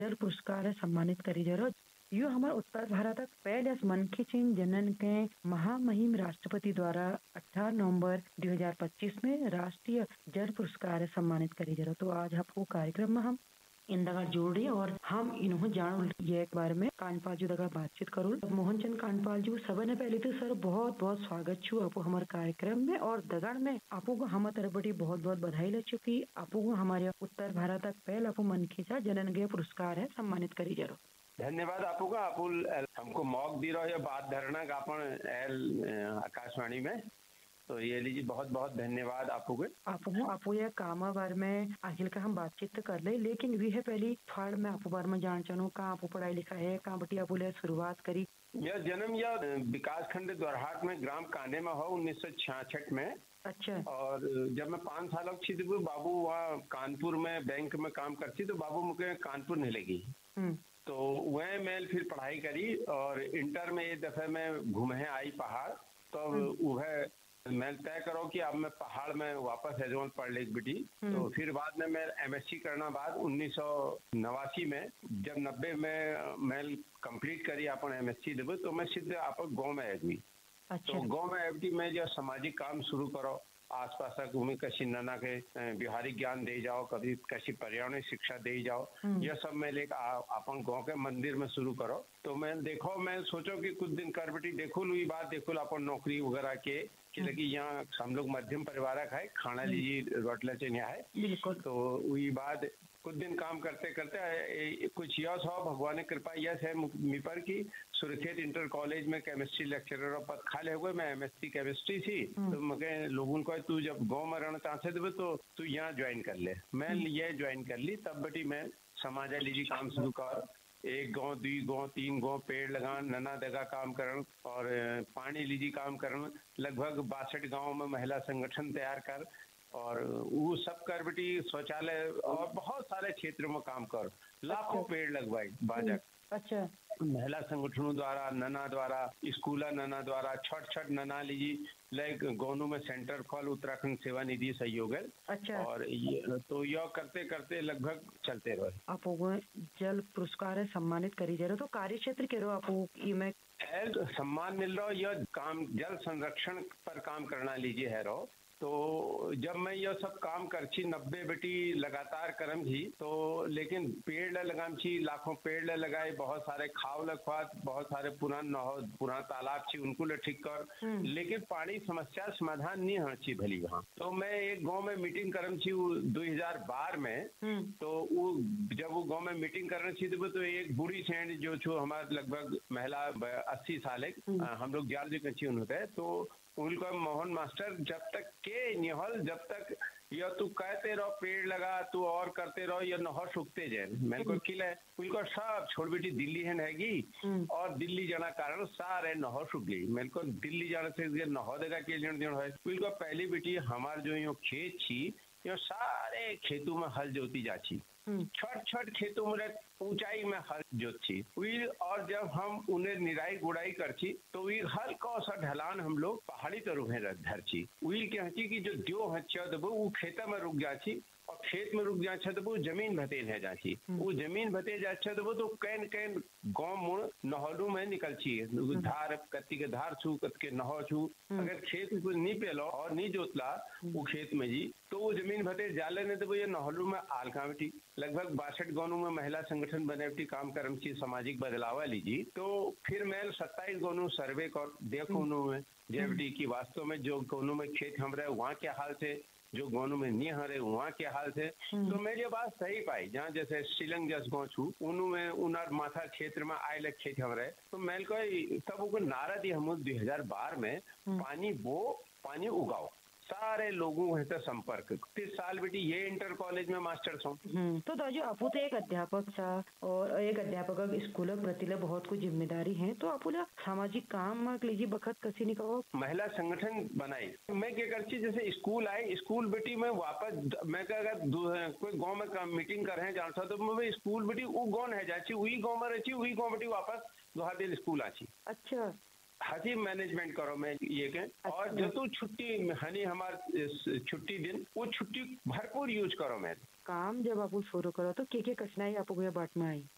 जल पुरस्कार है सम्मानित करी जरो। यो हमारे उत्तर भारतक पहले मनखी चिन्ह जनन के महामहिम राष्ट्रपति द्वारा 18 नवंबर 2025 में राष्ट्रीय जल पुरस्कार है सम्मानित करी जरो। तो आज आपको कार्यक्रम में हम इन दगा जोड़े और हम इन्हों जान ये एक बार में कांडपाल जी दगा बातचीत करूँ। मोहनचंद कांडपाल जी सबने पहले तो सर बहुत बहुत स्वागत छू आपको हमारे कार्यक्रम में और दगड़ में आपको को हम तरफ बड़ी बहुत बहुत बधाई ले चुकी। आपको हमारे उत्तर भारत तक पहले आपको मन खींचा जनन गए पुरस्कार है सम्मानित करी जरो। धन्यवाद आपको का अपुल हमको मौक दी रहो या बात धरना का अपन आकाशवाणी में, तो ये लीजिए बहुत बहुत धन्यवाद आपको ये काम बार में आखिर का हम बातचीत कर ले, लेकिन भी है पहली फाड़ में आपको बार में जान चाहूँ कहाँ आपको पढ़ाई लिखा है, कहाँ बटी आपको शुरुआत करी। यह जन्म या विकास खंड द्वारहाट में ग्राम कांडे में हो 1966 में। अच्छा। और जब मैं 5 साल की थी बाबू वहाँ कानपुर में बैंक में काम करती तो बाबू मुझे कानपुर नहीं लगी, तो वह मैं फिर पढ़ाई करी और इंटर में एक दफे में घूमे आई पहाड़, तो वह मैं तय करो कि अब मैं पहाड़ में वापस एजोन पढ़ ले बेटी। तो फिर बाद में मैं एमएससी करना बाद 1989 में जब 90 में मैं कंप्लीट करी अपन एमएससी देव, तो मैं सीधे आप गाँव में आई। अच्छा। तो गाँव में आई मैं जो सामाजिक काम शुरू करो आसपास घूमी कशी नाना के व्यवहारिक ज्ञान दे जाओ, कभी कशी पर्यावरण शिक्षा दे जाओ, यह सब मैं लेकर अपन गाँव के मंदिर में शुरू करो। तो मैं देखो मैं सोचो कि कुछ दिन कर बेटी देखो लुई बात देखो अपन नौकरी वगैरह के कि यहाँ हम लोग मध्यम परिवार का है खाना लीजिए रोटला चनिया है बिल्कुल। तो वही बात कुछ दिन काम करते करते कुछ यश हो भगवान की कृपा यश है मी पर की सुरक्षित इंटर कॉलेज में केमिस्ट्री लेक्चरर पद खाले हुए मैं एमएससी केमिस्ट्री थी। तो मुझे लोगों को तू जब गाँव में रहना चाहते थे तो तू यहाँ ज्वाइन कर ले, मैं ये ज्वाइन कर ली। तब बटी मैं समाज लीजिए काम शुरू कर 1 गाँव 2 गाँव 3 गाँव पेड़ लगान नना दगा काम करन और पानी लीजिए काम करन लगभग 62 गाँव में महिला संगठन तैयार कर और वो सब कर बेटी शौचालय और बहुत सारे क्षेत्रों में काम कर लाखों पेड़ लगवाए बाजक। अच्छा। महिला संगठनों द्वारा नना द्वारा स्कूल नना द्वारा छठ नना लीजिए लाइक गोनू में सेंटर खोल उत्तराखंड सेवा निधि सहयोग है। अच्छा। और ये तो यह करते करते लगभग चलते रहे। आपको जल पुरस्कार है सम्मानित करी जा रहे, तो कार्य क्षेत्र के रो आपको में सम्मान मिल रहा यह काम जल संरक्षण पर काम करना लीजिए है रो। तो जब मैं यह सब काम कर छी 90 बेटी लगातार करम छी, तो लेकिन पेड़ लगाम छी लाखों पेड़ लगाए, बहुत सारे खाव लखवात, बहुत सारे पुराना तालाब छी उनको ले ठीक कर, लेकिन पानी समस्या समाधान नहीं हो छी भली वहाँ। तो मैं एक गांव में मीटिंग करम छी 2012 में। तो वो जब वो गांव में मीटिंग करना छी तो एक बूढ़ी सेंड जो छो हमारे लगभग महिला 80 साल हम लोग ग्यारह जी कच्ची होते, तो उनको मोहन मास्टर जब तक के निहल जब तक या तू कहते रहो पेड़ लगा तू और करते रहो या नहर सूखते जाए मेरे को किला है उनको सब छोड़ बेटी दिल्ली है रहेगी और दिल्ली जाना कारण सारे नहर सूख गई। मेरे को दिल्ली जाने से नहर देगा के उनको पहली बेटी हमारे जो यो खेत छी यो सारे खेतों में हल जोती जाची, छोट खेतों में ऊंचाई में हल जोती और जब हम उन्हें निराई गुड़ाई करची तो हल्का सा ढलान हम लोग पहाड़ी तरफ धरची उल के हची की जो दो हच्चा वो खेता में रुक जाची और खेत में रुक जाए तो वो जमीन भते रह जाची, वो जमीन भते जाए तो वो तो कैन गाँव मुड़ नहरों में निकलची धार कत्ती के धार छू कत के नहर छू। अगर खेत को नहीं पेलो और नहीं जोतला वो खेत में जी तो वो जमीन भते जाले नहीं तो वो ये नहरों में आलका बेटी लगभग 62 गाँवों में महिला संगठन बने बेटी काम करम ची सामाजिक बदलावा लीजिए। तो फिर मैं 27 गाँवों सर्वे कर देखो में जेबटी की वास्तव में जो गाँवों में खेत हम रहे वहाँ के हाल थे, जो गाँव में नहीं हरे वहाँ के हाल थे। तो मेरी बात सही पाई जहाँ जैसे शिलंग जस गाँव छू उनमें उनर माथा क्षेत्र में आये खेत हम रहे तो मैं तब नारा दी हम 2012 में पानी उगाओ सारे लोगों से संपर्क 30 साल बेटी ये इंटर कॉलेज में मास्टर छो। तो दाजू आपू तो एक अध्यापक था और एक अध्यापक स्कूल प्रति बहुत कुछ जिम्मेदारी है, तो आपू सामाजिक काम लीजिए बखत कसी नहीं कहो महिला संगठन बनाई। मैं क्या करती जैसे स्कूल आई स्कूल बेटी में वापस मैं अगर कोई गाँव में मीटिंग कर रहे जानता तो मैं स्कूल बेटी वो गाँव है जाची वही गाँव में रहती वही गाँव बेटी वापस दोहा दिन स्कूल आची। अच्छा। हाजी मैनेजमेंट करो मैं ये के और जो तू छुट्टी हनी हमारे छुट्टी दिन वो छुट्टी भरपूर यूज करो मैं काम जब आप शुरू करो तो के कठिनाई आपको ये बाट में आई।